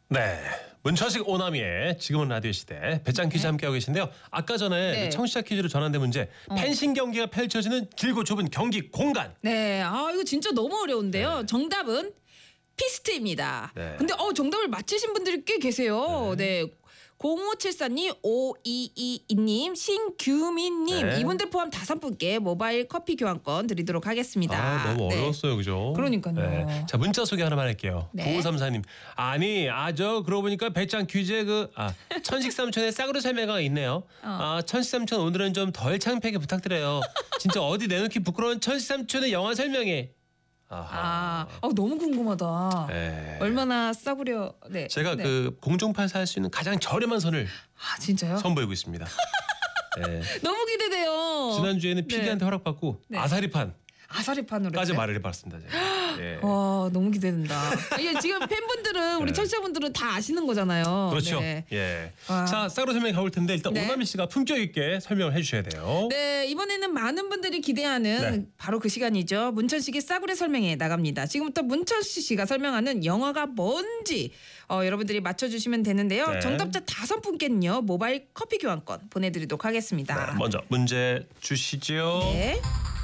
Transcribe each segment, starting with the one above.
네. 문천식 오나미의 지금은 라디오 시대 배짱 퀴즈 함께하고 계신데요. 아까 전에 네. 청취자 퀴즈로 전환된 문제 펜싱 경기가 펼쳐지는 길고 좁은 경기 공간. 네, 이거 진짜 너무 어려운데요. 정답은 피스트입니다. 네. 근데 정답을 맞히신 분들이 꽤 계세요. 네. 0574님, 5222님, 신규민님 네. 이분들 포함 5분께 모바일 커피 교환권 드리도록 하겠습니다. 너무 네. 어려웠어요, 그죠? 그러니까요. 자, 문자 소개 하나만 할게요. 네. 9534님. 아니, 그러고 보니까 배짱 퀴즈에 천식삼촌의 싸구려 설명가 있네요. 천식삼촌 오늘은 좀 덜 창피하게 부탁드려요. 진짜 어디 내놓기 부끄러운 천식삼촌의 영화 설명해. 너무 궁금하다. 네. 얼마나 싸구려. 네. 제가 네. 그 공중파에서 할 수 있는 가장 저렴한 선을 진짜요? 선보이고 있습니다. 네. 너무 기대돼요. 지난주에는 PD한테 허락받고 네. 아사리판까지 아사리판으로 말을 해봤습니다. 제가. 예. 와, 너무 기대된다. 이게 지금 팬분들은 우리 청취자분들은 다 아시는 거잖아요. 그렇죠. 네. 예. 와. 자, 싸구려 설명이 가볼 텐데 일단 네. 오나미 씨가 품격 있게 설명을 해주셔야 돼요. 네, 이번에는 많은 분들이 기대하는 네. 바로 그 시간이죠. 문천식의 싸구려 설명회 나갑니다. 지금부터 문천식 씨가 설명하는 영화가 뭔지 여러분들이 맞춰주시면 되는데요. 네. 정답자 5분께는요 모바일 커피 교환권 보내드리도록 하겠습니다. 네, 먼저 문제 주시죠. 네.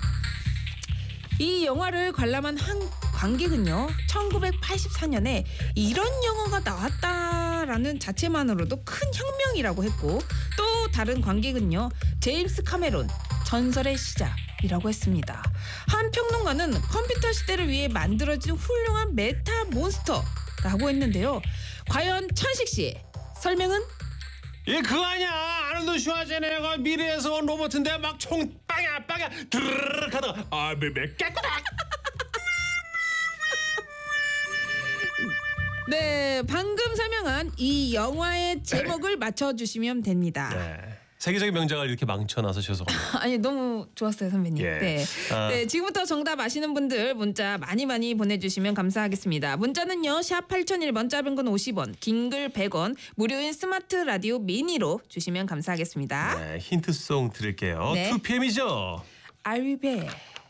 이 영화를 관람한 한 관객은요 1984년에 이런 영화가 나왔다라는 자체만으로도 큰 혁명이라고 했고 또 다른 관객은요 제임스 카메론 전설의 시작이라고 했습니다. 한 평론가는 컴퓨터 시대를 위해 만들어진 훌륭한 메타 몬스터라고 했는데요. 과연 천식 씨 설명은? 그거 아니야. 아놀드 슈와제네거가 미래에서 온 로봇인데 막 총 빵야 드르륵 하다가 깨끗하다. 네, 방금 설명한 이 영화의 제목을 맞춰주시면 됩니다. 네. 세계적인 명작을 이렇게 망쳐놔서 죄송합니다. 아니 너무 좋았어요 선배님. 예. 네. 네, 지금부터 정답 아시는 분들 문자 많이 보내주시면 감사하겠습니다. 문자는요 샵 8001번 짧은 건 50원 긴 글 100원 무료인 스마트 라디오 미니로 주시면 감사하겠습니다. 네, 힌트송 드릴게요. 네. 2PM이죠. I'll be back.